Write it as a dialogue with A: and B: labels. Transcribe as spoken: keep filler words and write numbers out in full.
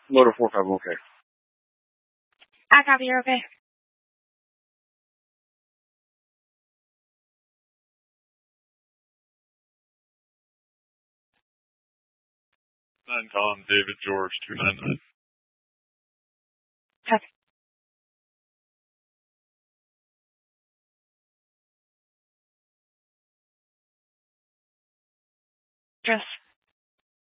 A: Motor four five, okay.
B: I copy, you're okay.
C: Nine Tom, David George, two nine nine.
B: Copy. Address.